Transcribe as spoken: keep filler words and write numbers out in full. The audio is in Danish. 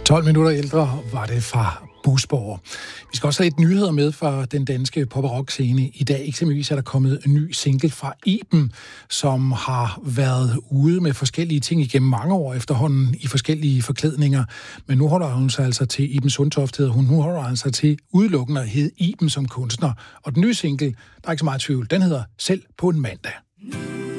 tolv minutter ældre var det fra Busborg. Vi skal også have et nyheder med fra den danske pop- og rock-scene. I dag eksempelvis er der kommet en ny single fra Iben, som har været ude med forskellige ting igennem mange år efterhånden i forskellige forklædninger. Men nu holder hun sig altså til, Iben Sundtoft hedder hun, nu holder hun sig til udelukkende at hedde Iben som kunstner. Og den nye single, der er ikke så meget tvivl, den hedder Selv på en mandag.